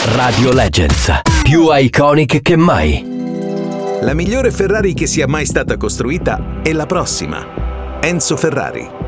Radio Legends, più iconic che mai. La migliore Ferrari che sia mai stata costruita è la prossima. Enzo Ferrari.